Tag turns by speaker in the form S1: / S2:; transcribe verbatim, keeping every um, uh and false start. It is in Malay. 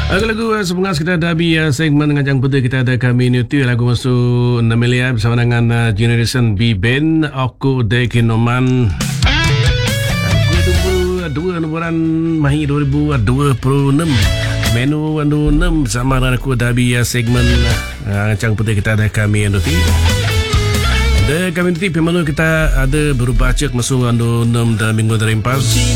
S1: Lagu-lagu sebengar kita ada di uh, segmen ngajang putih kita ada community lagu masuk enam miliar bersama dengan uh, Generation B Band Aku De Kinoman. Aku tunggu dua nombran Mahi dua ribu dua puluh enam. Menu anu enam sama dengan aku ada di uh, segmen uh, ngajang putih kita ada community. The community pemanu kita ada berubah cek masuk anu enam dan minggu dari empat.